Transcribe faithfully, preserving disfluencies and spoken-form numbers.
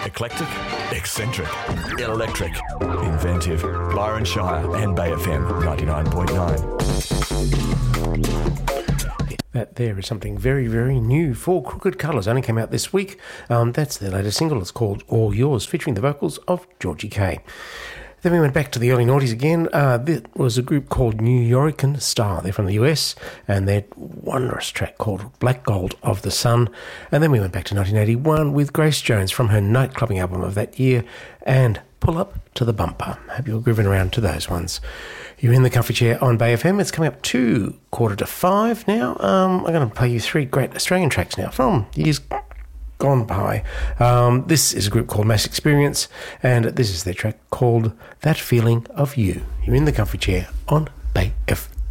Eclectic, eccentric, electric, inventive. Byron Shire and Bay F M ninety-nine point nine. That there is something very, very new for Crooked Colours. Only came out this week. Um, that's their latest single. It's called All Yours, featuring the vocals of Georgie Kay. Then we went back to the early noughties again. Uh, there was a group called New Yorican Star. They're from the U S, and their wondrous track called Black Gold of the Sun. And then we went back to nineteen eighty-one with Grace Jones from her nightclubbing album of that year, and Pull Up to the Bumper. Hope you're grooving around to those ones. You're in the comfy chair on Bay F M. It's coming up to quarter to five now. Um, I'm going to play you three great Australian tracks now from years gone by. Um, this is a group called Mass Experience, and this is their track called That Feeling of You. You're in the comfy chair on Bay F M.